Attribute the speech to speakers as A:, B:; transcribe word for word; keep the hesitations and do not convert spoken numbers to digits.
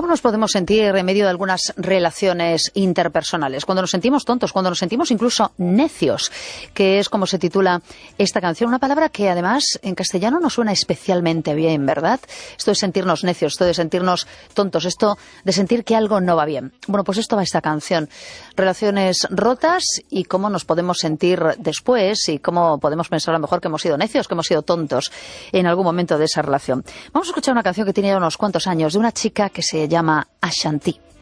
A: ¿Cómo nos podemos sentir en medio de algunas relaciones interpersonales? Cuando nos sentimos tontos, cuando nos sentimos incluso necios, que es como se titula esta canción. Una palabra que además en castellano no suena especialmente bien, ¿verdad? Esto de sentirnos necios, esto de sentirnos tontos, esto de sentir que algo no va bien. Bueno, pues esto va esta canción. Relaciones rotas y cómo nos podemos sentir después y cómo podemos pensar a lo mejor que hemos sido necios, que hemos sido tontos en algún momento de esa relación. Vamos a escuchar una canción que tiene ya unos cuantos años de una chica que se llama Ashanti.